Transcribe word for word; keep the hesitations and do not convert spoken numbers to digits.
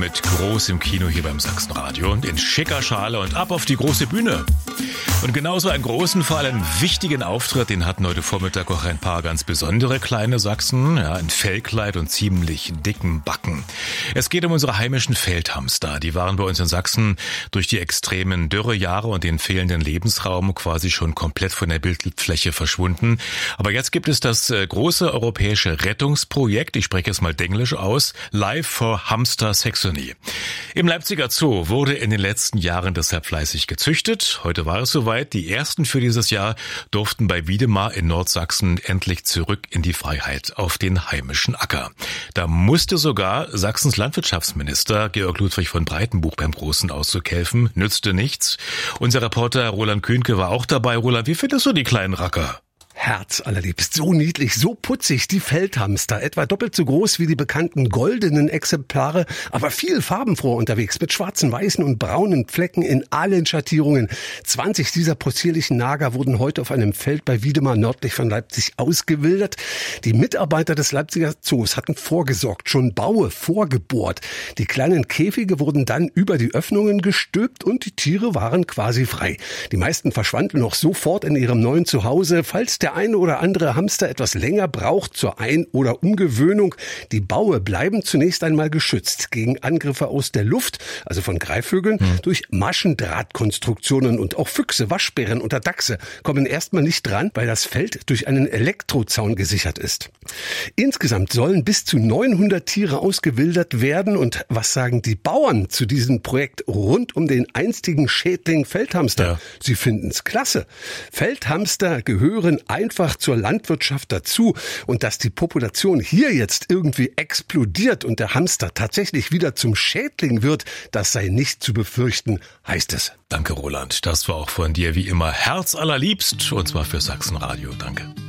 mit großem Kino hier beim Sachsenradio und in schicker Schale und ab auf die große Bühne. Und genauso einen großen, vor allem wichtigen Auftritt, den hatten heute Vormittag auch ein paar ganz besondere kleine Sachsen, ja, in Fellkleid und ziemlich dicken Backen. Es geht um unsere heimischen Feldhamster. Die waren bei uns in Sachsen durch die extremen Dürrejahre und den fehlenden Lebensraum quasi schon komplett von der Bildfläche verschwunden. Aber jetzt gibt es das große europäische Rettungsprojekt, ich spreche es mal denglisch aus, Life for Hamster Saxony. Im Leipziger Zoo wurde in den letzten Jahren deshalb fleißig gezüchtet. Heute war es soweit. Die ersten für dieses Jahr durften bei Wiedemar in Nordsachsen endlich zurück in die Freiheit auf den heimischen Acker. Da musste sogar Sachsens Landwirtschaftsminister Georg Ludwig von Breitenbuch beim großen Auszug helfen. Nützte nichts. Unser Reporter Roland Kühnke war auch dabei. Roland, wie findest du die kleinen Racker? Herz allerliebst, so niedlich, so putzig, die Feldhamster, etwa doppelt so groß wie die bekannten goldenen Exemplare, aber viel farbenfroh unterwegs, mit schwarzen, weißen und braunen Flecken in allen Schattierungen. zwanzig dieser possierlichen Nager wurden heute auf einem Feld bei Wiedemar nördlich von Leipzig ausgewildert. Die Mitarbeiter des Leipziger Zoos hatten vorgesorgt, schon Baue vorgebohrt. Die kleinen Käfige wurden dann über die Öffnungen gestülpt und die Tiere waren quasi frei. Die meisten verschwanden noch sofort in ihrem neuen Zuhause, falls der Der eine oder andere Hamster etwas länger braucht zur Ein- oder Umgewöhnung. Die Baue bleiben zunächst einmal geschützt gegen Angriffe aus der Luft, also von Greifvögeln, hm. durch Maschendrahtkonstruktionen, und auch Füchse, Waschbären oder Dachse kommen erstmal nicht dran, weil das Feld durch einen Elektrozaun gesichert ist. Insgesamt sollen bis zu neunhundert Tiere ausgewildert werden. Und was sagen die Bauern zu diesem Projekt rund um den einstigen Schädling Feldhamster? Ja. Sie finden's klasse. Feldhamster gehören einfach zur Landwirtschaft dazu, und dass die Population hier jetzt irgendwie explodiert und der Hamster tatsächlich wieder zum Schädling wird, das sei nicht zu befürchten, heißt es. Danke, Roland. Das war auch von dir wie immer Herz allerliebst, und zwar für Sachsenradio. Danke.